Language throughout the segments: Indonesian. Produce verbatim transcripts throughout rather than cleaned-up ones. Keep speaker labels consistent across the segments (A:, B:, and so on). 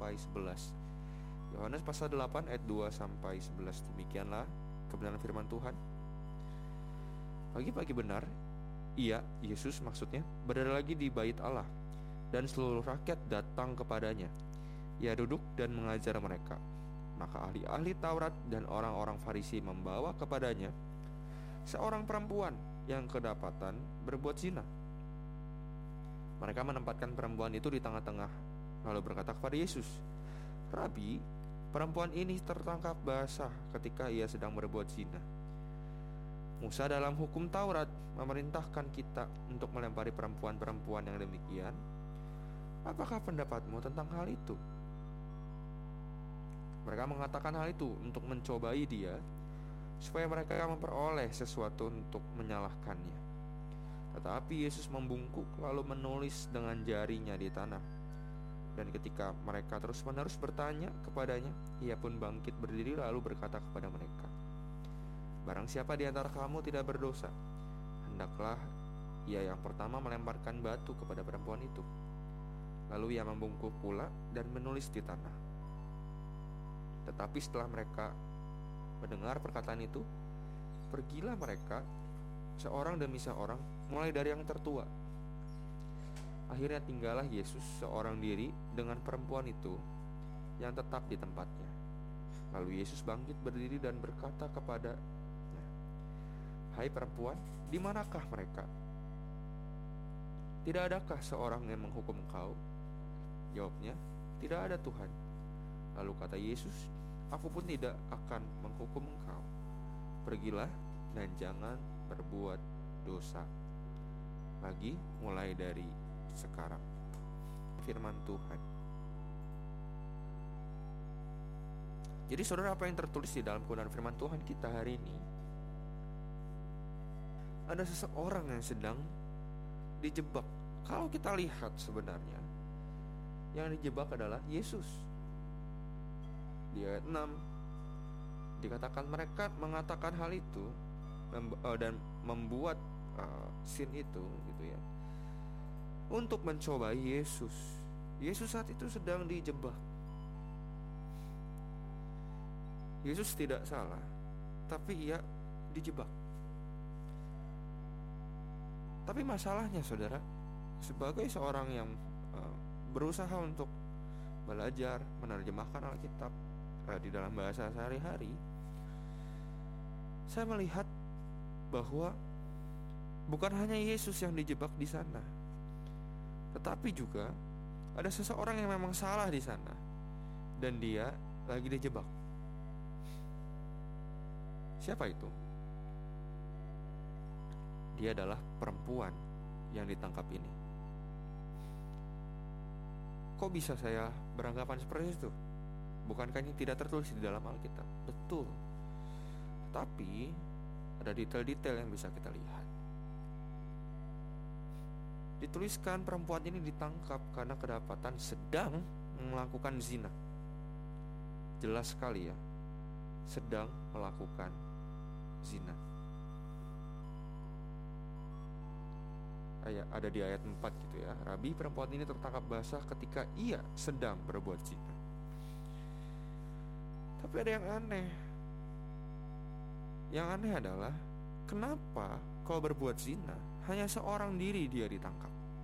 A: sampai sebelas. Yohanes pasal delapan ayat dua sampai sebelas. Demikianlah kebenaran firman Tuhan. Pagi-pagi benar, ia, Yesus maksudnya, berada lagi di bait Allah, dan seluruh rakyat datang kepadanya. Ia duduk dan mengajar mereka. Maka ahli-ahli Taurat dan orang-orang Farisi membawa kepadanya seorang perempuan yang kedapatan berbuat zina. Mereka menempatkan perempuan itu di tengah-tengah, lalu berkata kepada Yesus, "Rabi, perempuan ini tertangkap basah ketika ia sedang berbuat zina. Musa dalam hukum Taurat memerintahkan kita untuk melempari perempuan-perempuan yang demikian. Apakah pendapatmu tentang hal itu?" Mereka mengatakan hal itu untuk mencobai dia, supaya mereka memperoleh sesuatu untuk menyalahkannya. Tetapi Yesus membungkuk lalu menulis dengan jarinya di tanah. Dan ketika mereka terus-menerus bertanya kepadanya, ia pun bangkit berdiri lalu berkata kepada mereka, "Barang siapa di antara kamu tidak berdosa, hendaklah ia yang pertama melemparkan batu kepada perempuan itu." Lalu ia membungkuk pula dan menulis di tanah. Tetapi setelah mereka mendengar perkataan itu, pergilah mereka seorang demi seorang, mulai dari yang tertua. Akhirnya tinggallah Yesus seorang diri dengan perempuan itu yang tetap di tempatnya. Lalu Yesus bangkit berdiri dan berkata kepadanya, "Hai perempuan, di manakah mereka? Tidak adakah seorang yang menghukum engkau?" Jawabnya, "Tidak ada, Tuhan." Lalu kata Yesus, "Aku pun tidak akan menghukum engkau. Pergilah dan jangan berbuat dosa lagi mulai dari sekarang." Firman Tuhan. Jadi saudara, apa yang tertulis di dalam kebenaran firman Tuhan kita hari ini? Ada seseorang yang sedang dijebak. Kalau kita lihat sebenarnya, yang dijebak adalah Yesus. Di ayat enam dikatakan mereka mengatakan hal itu mem- uh, dan membuat uh, scene itu gitu ya, untuk mencobai Yesus. Yesus saat itu sedang dijebak. Yesus tidak salah, tapi ia dijebak. Tapi masalahnya saudara, sebagai seorang yang uh, berusaha untuk belajar menerjemahkan Alkitab di dalam bahasa sehari-hari, saya melihat bahwa bukan hanya Yesus yang dijebak di sana, tetapi juga ada seseorang yang memang salah di sana dan dia lagi dijebak. Siapa itu? Dia adalah perempuan yang ditangkap ini. Kok bisa saya beranggapan seperti itu? Bukankah ini tidak tertulis di dalam Alkitab? Betul. Tapi ada detail-detail yang bisa kita lihat. Dituliskan perempuan ini ditangkap karena kedapatan sedang melakukan zina. Jelas sekali ya, sedang melakukan zina. Ayat, ada di ayat empat gitu ya. "Rabi, perempuan ini tertangkap basah ketika ia sedang berbuat zina." Tapi ada yang aneh. Yang aneh adalah, kenapa kalau berbuat zina hanya seorang diri dia ditangkap?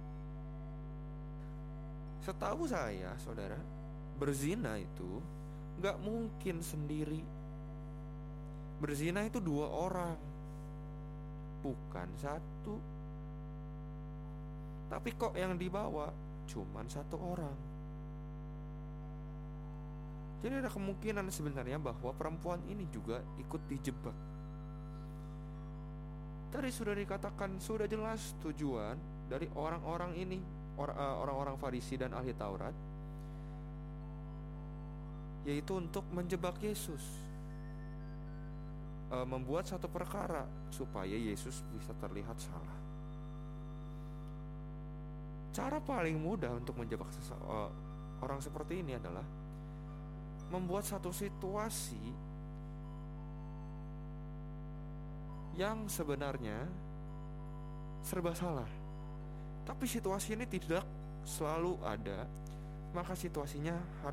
A: Setahu saya, saudara, berzina itu gak mungkin sendiri. Berzina itu dua orang, bukan satu. Tapi kok yang dibawa cuman satu orang. Jadi ada kemungkinan sebenarnya bahwa perempuan ini juga ikut dijebak. Tadi sudah dikatakan, sudah jelas tujuan dari orang-orang ini, orang-orang Farisi dan ahli Taurat, yaitu untuk menjebak Yesus, e, membuat satu perkara supaya Yesus bisa terlihat salah. Cara paling mudah untuk menjebak seseorang, orang seperti ini adalah membuat satu situasi yang sebenarnya serba salah, tapi situasi ini tidak selalu ada, maka situasinya harus